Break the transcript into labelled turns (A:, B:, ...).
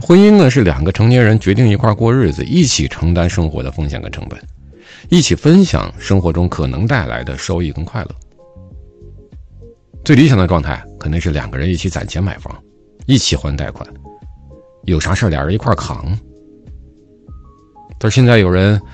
A: 婚姻呢，是两个成年人决定一块过日子，一起承担生活的风险跟成本，一起分享生活中可能带来的收益跟快乐。最理想的状态肯定是两个人一起攒钱买房，一起还贷款，有啥事俩人一块扛。但是现在有人